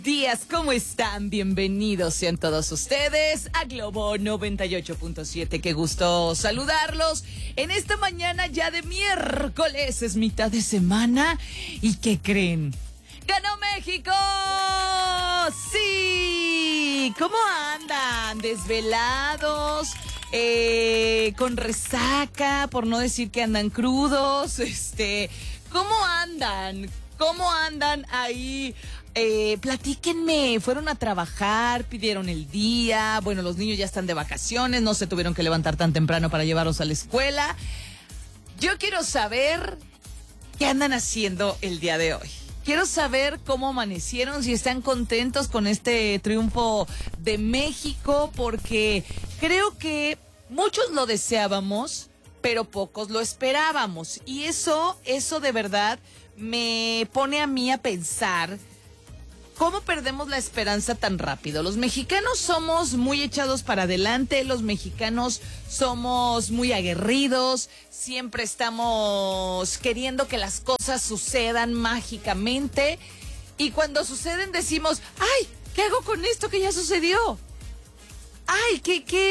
Días, ¿cómo están? Bienvenidos sean todos ustedes a Globo 98.7. Qué gusto saludarlos en esta mañana ya de miércoles, es mitad de semana. ¿Y qué creen? ¡Ganó México! ¡Sí! ¿Cómo andan? ¿Desvelados? ¿Con resaca? Por no decir que andan crudos. ¿Cómo andan? ¿Cómo andan ahí? Platíquenme, ¿fueron a trabajar? ¿Pidieron el día? Bueno, los niños ya están de vacaciones, no se tuvieron que levantar tan temprano para llevarlos a la escuela. Yo quiero saber qué andan haciendo el día de hoy. Quiero saber cómo amanecieron, si están contentos con este triunfo de México, porque creo que muchos lo deseábamos, pero pocos lo esperábamos. Y eso de verdad me pone a mí a pensar ¿cómo perdemos la esperanza tan rápido? Los mexicanos somos muy echados para adelante, los mexicanos somos muy aguerridos, siempre estamos queriendo que las cosas sucedan mágicamente y cuando suceden decimos, ¡ay! ¿Qué hago con esto que ya sucedió? ¡Ay!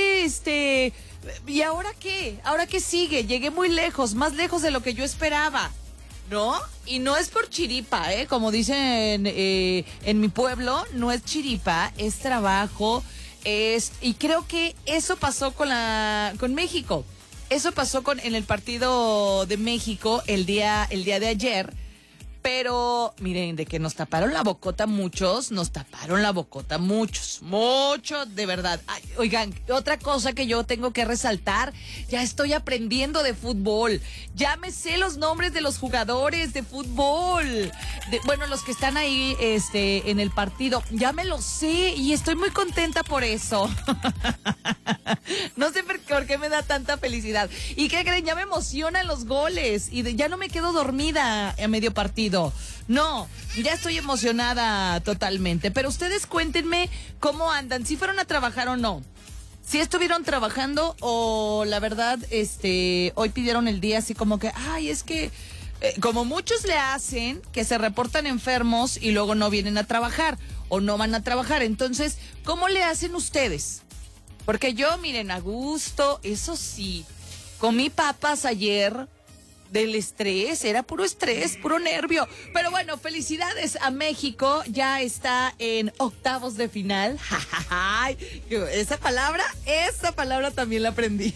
¿Y ahora qué? ¿Ahora qué sigue? Llegué muy lejos, más lejos de lo que yo esperaba. ¿No? Y no es por chiripa, como dicen en mi pueblo, no es chiripa, es trabajo, y creo que eso pasó con México. Eso pasó en el partido de México el día de ayer. Pero, miren, de que nos taparon la bocota muchos, mucho, de verdad. Ay, oigan, otra cosa que yo tengo que resaltar, ya estoy aprendiendo de fútbol, ya me sé los nombres de los jugadores de fútbol, bueno, los que están ahí, en el partido, ya me los sé y estoy muy contenta por eso. No sé por qué me da tanta felicidad. ¿Y qué creen? Ya me emocionan los goles y ya no me quedo dormida a medio partido. No, ya estoy emocionada totalmente. Pero ustedes cuéntenme cómo andan, si fueron a trabajar o no. Si estuvieron trabajando o la verdad, hoy pidieron el día así como que, ay, es que, como muchos le hacen, que se reportan enfermos y luego no vienen a trabajar o no van a trabajar. Entonces, ¿cómo le hacen ustedes? Porque yo, miren, a gusto, eso sí, comí papas ayer del estrés, era puro estrés, puro nervio. Pero bueno, felicidades a México, ya está en octavos de final. Esa palabra también la aprendí.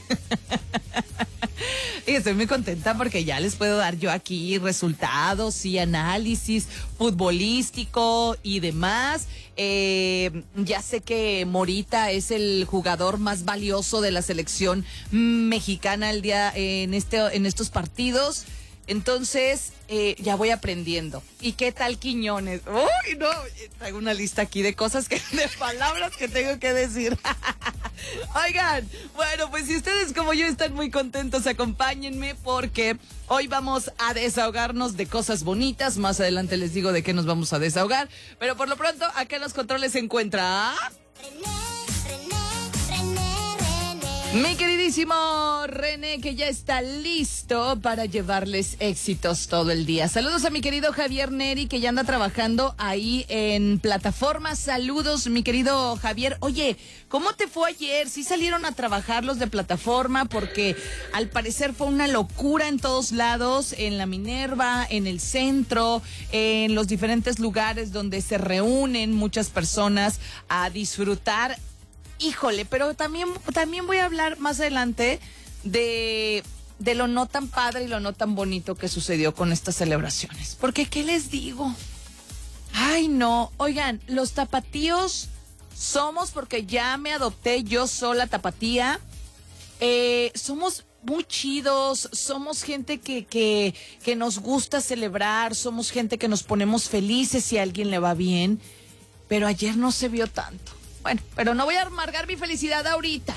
Y estoy muy contenta porque ya les puedo dar yo aquí resultados y análisis futbolístico y demás. Ya sé que Morita es el jugador más valioso de la selección mexicana en estos partidos. Entonces, ya voy aprendiendo. ¿Y qué tal Quiñones? ¡Uy, no! Traigo una lista aquí de palabras que tengo que decir. Oigan, bueno, pues si ustedes como yo están muy contentos, acompáñenme porque hoy vamos a desahogarnos de cosas bonitas. Más adelante les digo de qué nos vamos a desahogar. Pero por lo pronto, acá en los controles se encuentra mi queridísimo René, que ya está listo para llevarles éxitos todo el día. Saludos a mi querido Javier Neri, que ya anda trabajando ahí en plataforma. Saludos, mi querido Javier. Oye, ¿cómo te fue ayer? ¿Sí salieron a trabajar los de plataforma? Porque al parecer fue una locura en todos lados, en la Minerva, en el centro, en los diferentes lugares donde se reúnen muchas personas a disfrutar. Híjole, pero también voy a hablar más adelante de lo no tan padre y lo no tan bonito que sucedió con estas celebraciones. Porque, ¿qué les digo? Ay, no. Oigan, los tapatíos somos, porque ya me adopté yo sola tapatía. Somos muy chidos, somos gente que nos gusta celebrar, somos gente que nos ponemos felices si a alguien le va bien. Pero ayer no se vio tanto. Bueno, pero no voy a amargar mi felicidad ahorita.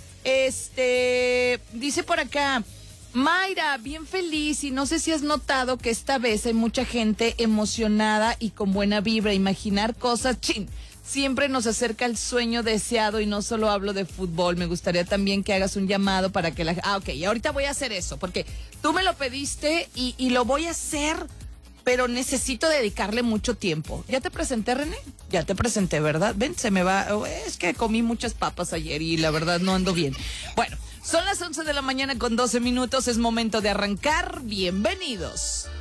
Dice por acá, Mayra, bien feliz, y no sé si has notado que esta vez hay mucha gente emocionada y con buena vibra. Imaginar cosas, siempre nos acerca el sueño deseado, y no solo hablo de fútbol. Me gustaría también que hagas un llamado para que ok, y ahorita voy a hacer eso, porque tú me lo pediste y lo voy a hacer pero necesito dedicarle mucho tiempo. ¿Ya te presenté, René? Ya te presenté, ¿verdad? Ven, se me va. Es que comí muchas papas ayer y la verdad no ando bien. Bueno, son las 11 de la mañana con 12 minutos. Es momento de arrancar. Bienvenidos.